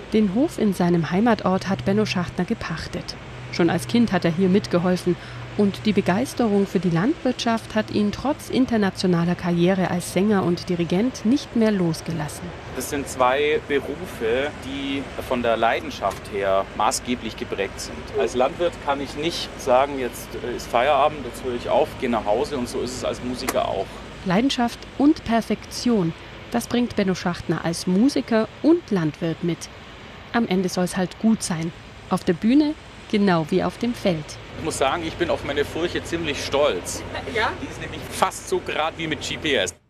Den Hof in seinem Heimatort hat Benno Schachtner gepachtet. Schon als Kind hat er hier mitgeholfen und die Begeisterung für die Landwirtschaft hat ihn trotz internationaler Karriere als Sänger und Dirigent nicht mehr losgelassen. Das sind zwei Berufe, die von der Leidenschaft her maßgeblich geprägt sind. Als Landwirt kann ich nicht sagen, jetzt ist Feierabend, jetzt höre ich auf, gehe nach Hause, und so ist es als Musiker auch. Leidenschaft und Perfektion, das bringt Benno Schachtner als Musiker und Landwirt mit. Am Ende soll es halt gut sein. Auf der Bühne genau wie auf dem Feld. Ich muss sagen, ich bin auf meine Furche ziemlich stolz. Ja? Die ist nämlich fast so gerade wie mit GPS.